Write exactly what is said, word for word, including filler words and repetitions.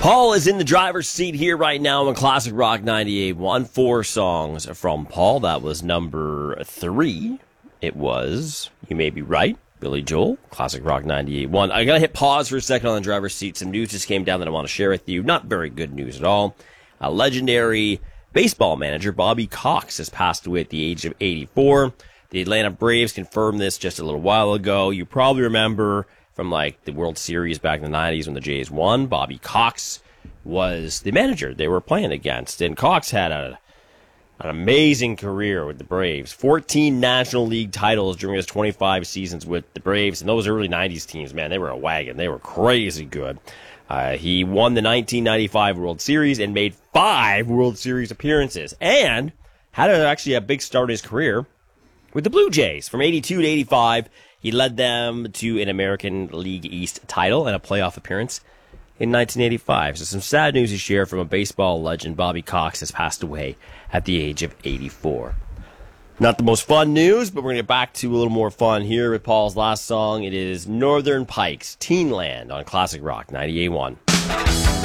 Paul is in the driver's seat here right now on Classic Rock ninety-eight point one. Four songs from Paul. That was number three. It was, you may be right, Billy Joel, Classic Rock ninety-eight point one. I gotta hit pause for a second on the driver's seat. Some news just came down that I want to share with you. Not very good news at all. A legendary baseball manager, Bobby Cox, has passed away at the age of eighty-four. The Atlanta Braves confirmed this just a little while ago. You probably remember from like the World Series back in the nineties when the Jays won. Bobby Cox was the manager they were playing against. And Cox had a, an amazing career with the Braves. fourteen National League titles during his twenty-five seasons with the Braves. And those early nineties teams, man, they were a wagon. They were crazy good. Uh, he won the nineteen ninety-five World Series and made five World Series appearances. And had a, actually a big start in his career with the Blue Jays. From eighty-two to eighty-five, he led them to an American League East title and a playoff appearance in nineteen eighty-five. So some sad news to share from a baseball legend. Bobby Cox has passed away at the age of eighty-four. Not the most fun news, but we're going to get back to a little more fun here with Paul's last song. It is Northern Pikes, Teen Land on Classic Rock ninety-eight point one.